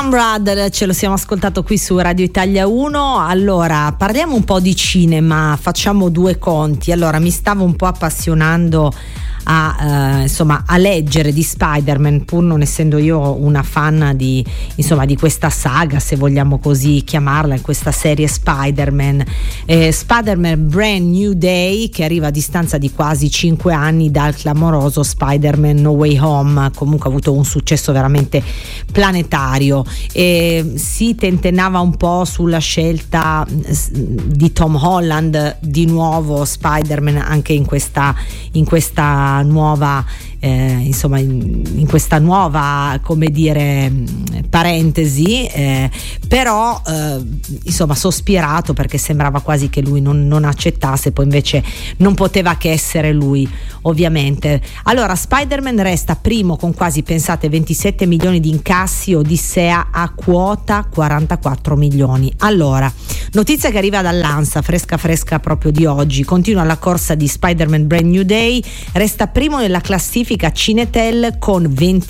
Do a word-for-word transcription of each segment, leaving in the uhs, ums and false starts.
Amrad, ce lo siamo ascoltato qui su Radio Italia uno. Allora, parliamo un po' di cinema, facciamo due conti. Allora, mi stavo un po' appassionando a eh, insomma a leggere di Spider-Man, pur non essendo io una fan di insomma di questa saga, se vogliamo così chiamarla, in questa serie Spider-Man. eh, Spider-Man Brand New Day, che arriva a distanza di quasi cinque anni dal clamoroso Spider-Man No Way Home. Comunque ha avuto un successo veramente planetario, e si tentennava un po' sulla scelta di Tom Holland di nuovo Spider-Man anche in questa in questa nuova eh, insomma in, in questa nuova, come dire, parentesi, eh, però eh, insomma sospirato, perché sembrava quasi che lui non, non accettasse, poi invece non poteva che essere lui, ovviamente. Allora, Spider-Man resta primo con quasi, pensate, ventisette milioni di incassi, Odissea a quota quarantaquattro milioni. Allora, notizia che arriva dall'ANSA, fresca fresca proprio di oggi: continua la corsa di Spider-Man Brand New Day, resta primo nella classifica Cinetel con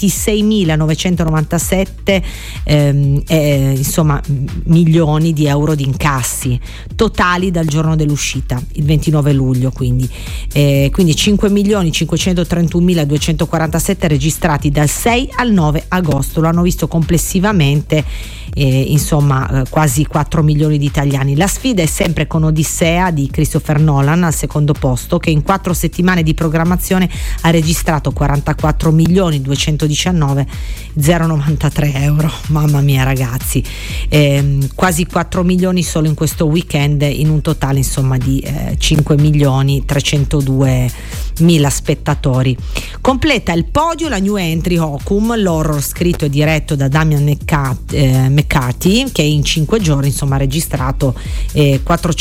ventisei.997 ehm, eh, insomma milioni di euro di incassi totali dal giorno dell'uscita, il ventinove luglio, quindi eh, quindi cinque milioni cinquecentotrentunomiladuecentoquarantasette registrati dal sei al nove agosto. Lo hanno visto complessivamente eh, insomma eh, quasi quattro milioni di italiani. La sfida è sempre con Odissea di Christopher Nolan al secondo posto, che in quattro settimane di programmazione ha registrato quarantaquattro milioni duecentodiciannove zero novantatré euro. Mamma mia, ragazzi, eh, quasi quattro milioni solo in questo weekend, in un totale insomma di eh, cinque milioni trecentodue mila spettatori. Completa il podio la new entry Hocum, l'horror scritto e diretto da Damian McCarthy, eh, McCarthy che in cinque giorni insomma ha registrato eh,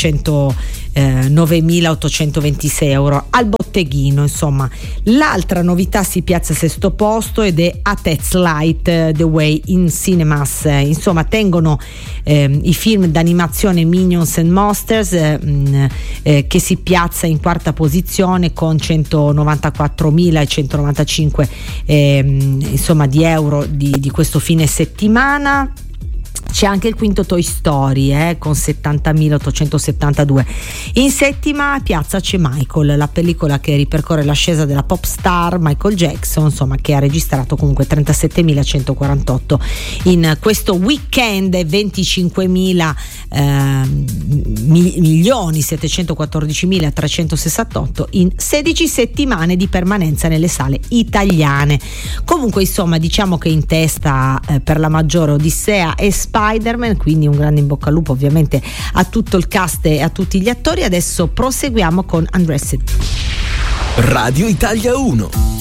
quattrocentonovemilaottocentoventisei euro al botteghino. Insomma, l'altra novità si piazza al sesto posto ed è A Test Light The Way in Cinemas. Insomma, tengono eh, i film d'animazione Minions and Monsters eh, mh, eh, che si piazza in quarta posizione con centonovantaquattromilacentonovantacinque eh, insomma di euro di, di questo fine settimana. C'è anche il quinto Toy Story eh, con settantamilaottocentosettantadue. In settima piazza c'è Michael, la pellicola che ripercorre l'ascesa della pop star Michael Jackson, insomma, che ha registrato comunque trentasettemilacentoquarantotto in questo weekend e venticinquemila eh, milioni settecentoquattordicimilatrecentosessantotto in sedici settimane di permanenza nelle sale italiane. Comunque, insomma, diciamo che in testa eh, per la maggiore Odissea e Spider-Man, quindi un grande in bocca al lupo ovviamente a tutto il cast e a tutti gli attori. Adesso proseguiamo con Undressed. Radio Italia uno.